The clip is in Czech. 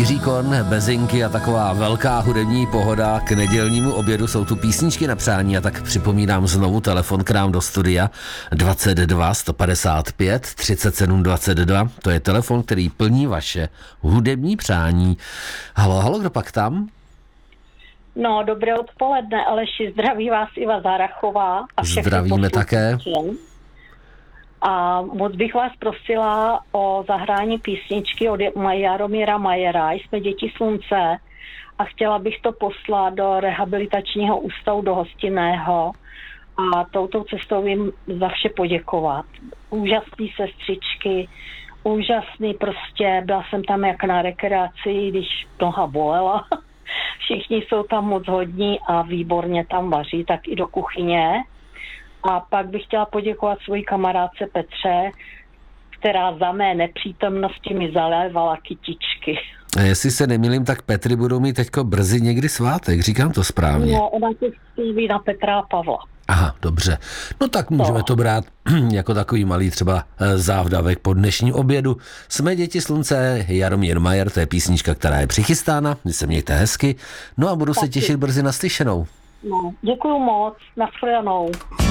Jiříkon, Bezinky a taková velká hudební pohoda k nedělnímu obědu. Jsou tu písničky na přání a tak připomínám znovu telefon k nám do studia 22 155 37 22. To je telefon, který plní vaše hudební přání. Halo, kdo pak tam? No, dobré odpoledne, Aleši, zdraví vás Iva Zárachová. A zdravíme také. A moc bych vás prosila o zahrání písničky od Jaromíra Majera, Jsme děti slunce, a chtěla bych to poslat do rehabilitačního ústavu do Hostinného a touto cestou jim za vše poděkovat. Úžasný sestřičky, úžasný prostě, byla jsem tam jak na rekreaci, když noha bolela. Všichni jsou tam moc hodní a výborně tam vaří, tak i do kuchyně. A pak bych chtěla poděkovat svojí kamarádce Petře, která za mé nepřítomnosti mi zalévala kytičky. A jestli se nemýlím, tak Petry budou mít teďko brzy někdy svátek, říkám to správně. No, ona se stříví na Petra a Pavla. Aha, dobře. No tak můžeme to brát jako takový malý třeba závdavek po dnešním obědu. Jsme děti slunce, Jaromír Majer, to je písnička, která je přichystána, vy se mějte hezky, no a budu se těšit brzy naslyšenou. No, děkuju moc, nashledanou.